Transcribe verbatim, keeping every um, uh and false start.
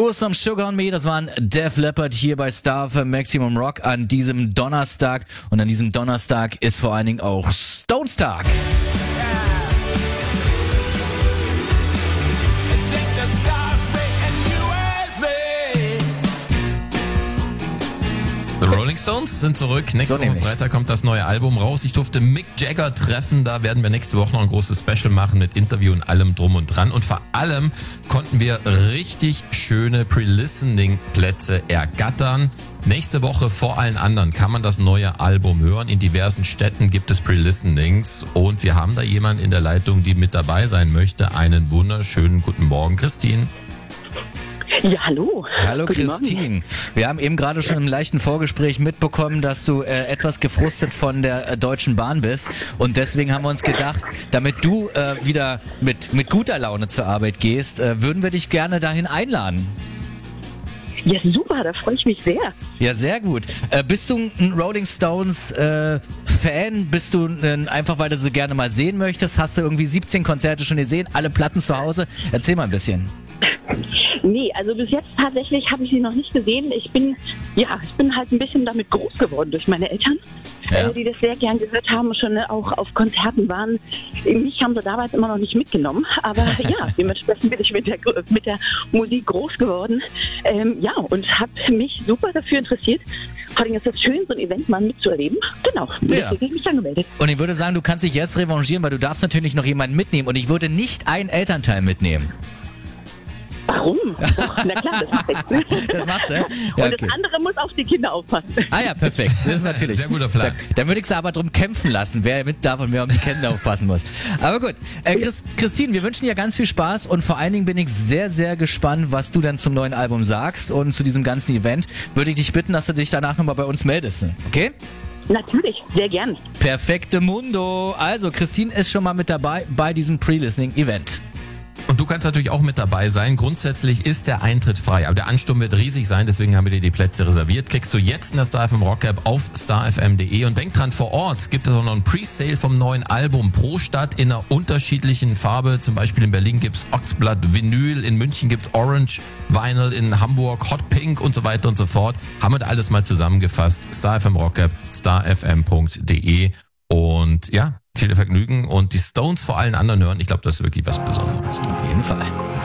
Pour Some Sugar on Me, das waren Def Leppard hier bei Star F M Maximum Rock an diesem Donnerstag. Und an diesem Donnerstag ist vor allen Dingen auch Stones Tag. The Rolling Stones sind zurück. Nächste So Woche nämlich. Freitag kommt das neue Album raus. Ich durfte Mick Jagger treffen. Da werden wir nächste Woche noch ein großes Special machen mit Interview und allem drum und dran. Und vor allem konnten wir richtig schöne Pre-Listening-Plätze ergattern. Nächste Woche vor allen anderen kann man das neue Album hören. In diversen Städten gibt es Pre-Listenings. Und wir haben da jemanden in der Leitung, die mit dabei sein möchte. Einen wunderschönen guten Morgen, Christine. Ja, hallo. Hallo Guten Morgen. Christine. Wir haben eben gerade schon im leichten Vorgespräch mitbekommen, dass du äh, etwas gefrustet von der äh, Deutschen Bahn bist. Und deswegen haben wir uns gedacht, damit du äh, wieder mit, mit guter Laune zur Arbeit gehst, äh, würden wir dich gerne dahin einladen. Ja, super, da freue ich mich sehr. Ja, sehr gut. Äh, bist du ein Rolling Stones äh, Fan? Bist du äh, einfach, weil du sie gerne mal sehen möchtest? Hast du irgendwie siebzehn Konzerte schon gesehen? Alle Platten zu Hause? Erzähl mal ein bisschen. Nee, also bis jetzt tatsächlich habe ich sie noch nicht gesehen. Ich bin, ja, ich bin halt ein bisschen damit groß geworden durch meine Eltern, Ja. äh, die das sehr gern gehört haben und schon äh, auch auf Konzerten waren. Mich haben sie damals immer noch nicht mitgenommen, aber ja, dementsprechend bin ich mit der, mit der Musik groß geworden. Ähm, ja, und habe mich super dafür interessiert. Vor allem ist es schön, so ein Event mal mitzuerleben. Genau, Ja. deswegen habe ich mich angemeldet. Und ich würde sagen, du kannst dich jetzt revanchieren, weil du darfst natürlich noch jemanden mitnehmen. Und ich würde nicht einen Elternteil mitnehmen. Warum? Doch, na klar, das mache ich. Das machst du? Ja, Und okay. das andere muss auf die Kinder aufpassen. Ah ja, perfekt. Das ist natürlich. Sehr guter Plan. Da, da würde ich sie aber drum kämpfen lassen, wer mit darf und wer um die Kinder aufpassen muss. Aber gut. Äh, Chris, Christine, wir wünschen dir ganz viel Spaß und vor allen Dingen bin ich sehr, sehr gespannt, was du dann zum neuen Album sagst und zu diesem ganzen Event. Würde ich dich bitten, dass du dich danach nochmal bei uns meldest. Okay? Natürlich, sehr gern. Perfekte Mundo. Also, Christine ist schon mal mit dabei bei diesem Pre-Listening-Event. Und du kannst natürlich auch mit dabei sein. Grundsätzlich ist der Eintritt frei, aber der Ansturm wird riesig sein, deswegen haben wir dir die Plätze reserviert. Kriegst du jetzt in der Star F M Rock App auf star f m punkt de und denk dran, vor Ort gibt es auch noch ein Pre-Sale vom neuen Album pro Stadt in einer unterschiedlichen Farbe. Zum Beispiel in Berlin gibt's Oxblood Vinyl, in München gibt's Orange Vinyl, in Hamburg Hot Pink und so weiter und so fort. Haben wir da alles mal zusammengefasst. Star F M Rock App, star f m punkt de. Und ja, viel Vergnügen und die Stones vor allen anderen hören. Ich glaube, das ist wirklich was Besonderes. Auf jeden Fall.